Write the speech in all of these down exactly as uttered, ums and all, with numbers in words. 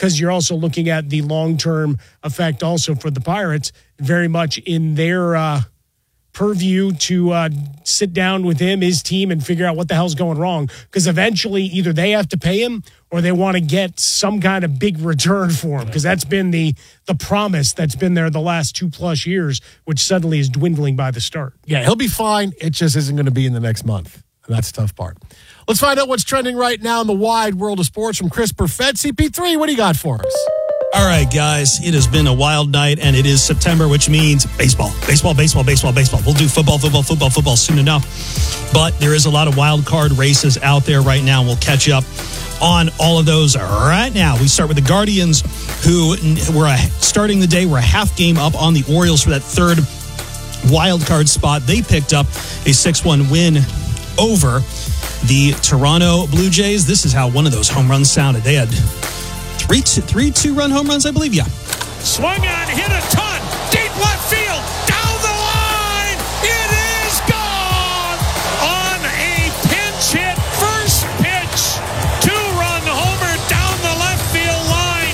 because you're also looking at the long-term effect also for the Pirates, very much in their uh, purview to uh, sit down with him, his team, and figure out what the hell's going wrong. Because eventually either they have to pay him or they want to get some kind of big return for him, because that's been the the promise that's been there the last two-plus years, which suddenly is dwindling by the start. Yeah, he'll be fine. It just isn't going to be in the next month. And that's the tough part. Let's find out what's trending right now in the wide world of sports from Chris Perfett. C P three, what do you got for us? All right, guys, it has been a wild night, and it is September, which means baseball, baseball, baseball, baseball, baseball. We'll do football, football, football, football soon enough. But there is a lot of wild card races out there right now. We'll catch up on all of those right now. We start with the Guardians, who were starting the day. We're a half game up on the Orioles for that third wild card spot. They picked up a six one win over the Toronto Blue Jays. This is how one of those home runs sounded. They had three two, three two-run home runs, I believe, yeah. Swung on, hit a ton, deep left field, down the line, it is gone! On a pinch hit, first pitch, two-run homer down the left field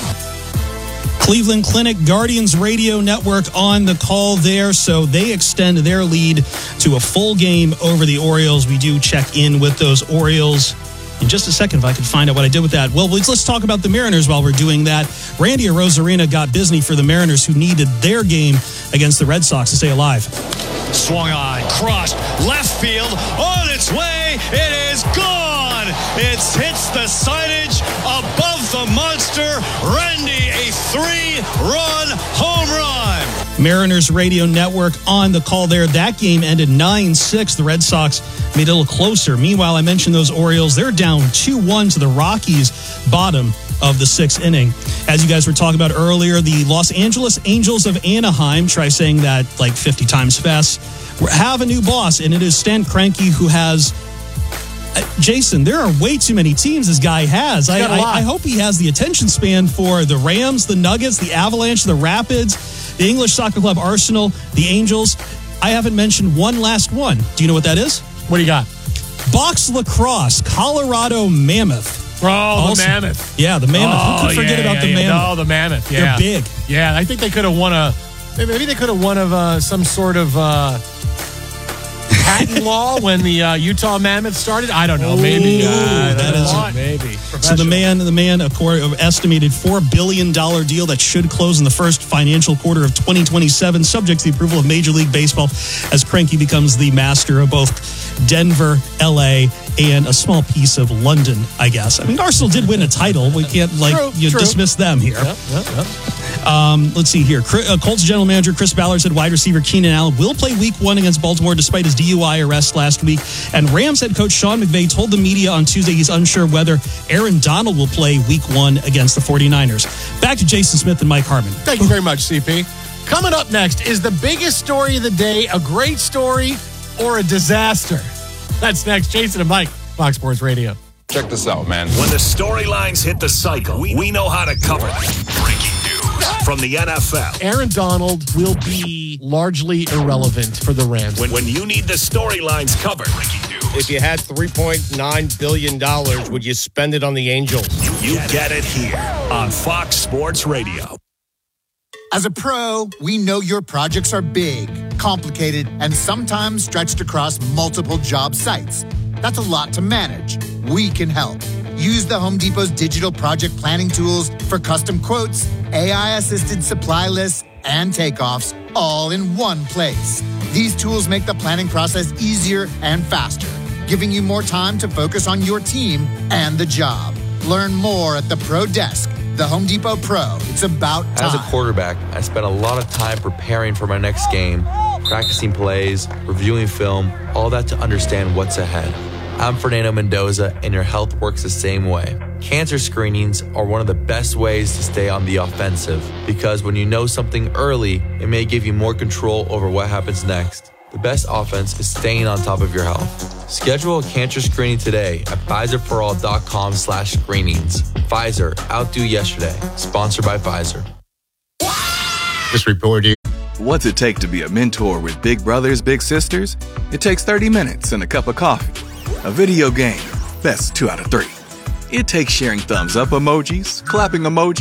line. Cleveland Clinic Guardians Radio Network on the call there, so they extend their lead to a full game over the Orioles. We do check in with those Orioles in just a second if I could find out what I did with that. Well, let's, let's talk about the Mariners while we're doing that. Randy Arozarena got busy for the Mariners, who needed their game against the Red Sox to stay alive. Swung on, crossed, left field, on its way, it is gone! It hits the signage above the monster. Randy, a three-run home run! Mariners Radio Network on the call there. That game ended nine six. The Red Sox made it a little closer. Meanwhile, I mentioned those Orioles. They're down two one to the Rockies, bottom of the sixth inning. As you guys were talking about earlier, the Los Angeles Angels of Anaheim, try saying that like fifty times fast, have a new boss, and it is Stan Kroenke, who has... Uh, Jason, there are way too many teams this guy has. I, I, I hope he has the attention span for the Rams, the Nuggets, the Avalanche, the Rapids, the English Soccer Club Arsenal, the Angels. I haven't mentioned one last one. Do you know what that is? What do you got? Box lacrosse, Colorado Mammoth. Oh, also, the Mammoth. Yeah, the Mammoth. Oh, Who could forget yeah, about yeah, the yeah. Mammoth? No, the Mammoth. Yeah. They're big. Yeah, I think they could have won a... Maybe they could have won of uh, some sort of... Uh, patent law when the uh, Utah Mammoth started. I don't know. Maybe Ooh, uh, that is a, maybe. So the man, the man, a quarter, estimated four billion dollar deal that should close in the first financial quarter of twenty twenty-seven, subject to the approval of Major League Baseball, as Kroenke becomes the master of both Denver, L A, and a small piece of London, I guess. I mean, Arsenal did win a title. We can't like true, you know, true. dismiss them here. Yep, yep, yep. Um, let's see here. Uh, Colts general manager Chris Ballard said wide receiver Keenan Allen will play week one against Baltimore despite his D U I arrest last week. And Rams head coach Sean McVay told the media on Tuesday he's unsure whether Aaron Donald will play week one against the 49ers. Back to Jason Smith and Mike Harmon. Thank you very much, C P. Coming up next is the biggest story of the day, a great story or a disaster. That's next. Jason and Mike, Fox Sports Radio. Check this out, man. When the storylines hit the cycle, we, we know how to cover them. Breaking news from the N F L. Aaron Donald will be largely irrelevant for the Rams. When, when you need the storylines covered, breaking news. If you had three point nine billion dollars, would you spend it on the Angels? You, you get it here on Fox Sports Radio. As a pro, we know your projects are big, complicated, and sometimes stretched across multiple job sites. That's a lot to manage. We can help. Use the Home Depot's digital project planning tools for custom quotes, A I-assisted supply lists, and takeoffs, all in one place. These tools make the planning process easier and faster, giving you more time to focus on your team and the job. Learn more at the Pro Desk. The Home Depot Pro. It's about time. As a quarterback, I spent a lot of time preparing for my next game, practicing plays, reviewing film, all that to understand what's ahead. I'm Fernando Mendoza, and your health works the same way. Cancer screenings are one of the best ways to stay on the offensive, because when you know something early, it may give you more control over what happens next. The best offense is staying on top of your health. Schedule a cancer screening today at Pfizerforall.com slash screenings. Pfizer, outdo yesterday. Sponsored by Pfizer. This report is... What's it take to be a mentor with big brothers, big sisters? It takes thirty minutes and a cup of coffee. A video game. That's two out of three. It takes sharing thumbs up emojis, clapping emojis,